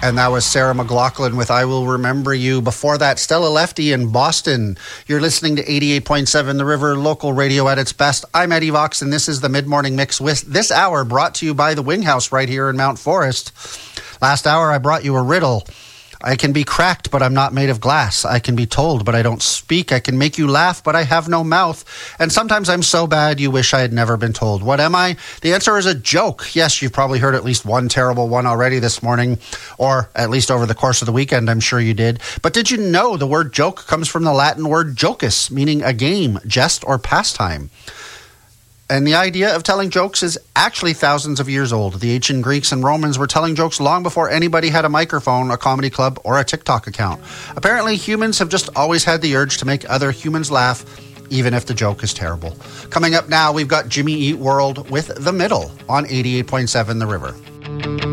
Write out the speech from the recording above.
And that was Sarah McLachlan with I Will Remember You. Before that, Stella Lefty in Boston. You're listening to 88.7 The River, local radio at its best. I'm Eddie Vox, and this is the Mid-Morning Mix with this hour brought to you by the Wing House right here in Mount Forest. Last hour, I brought you a riddle. I can be cracked, but I'm not made of glass. I can be told, but I don't speak. I can make you laugh, but I have no mouth. And sometimes I'm so bad you wish I had never been told. What am I? The answer is a joke. Yes, you've probably heard at least one terrible one already this morning, or at least over the course of the weekend, I'm sure you did. But did you know the word joke comes from the Latin word jocus, meaning a game, jest, or pastime? And the idea of telling jokes is actually thousands of years old. The ancient Greeks and Romans were telling jokes long before anybody had a microphone, a comedy club, or a TikTok account. Apparently, humans have just always had the urge to make other humans laugh, even if the joke is terrible. Coming up now, we've got Jimmy Eat World with The Middle on 88.7 The River.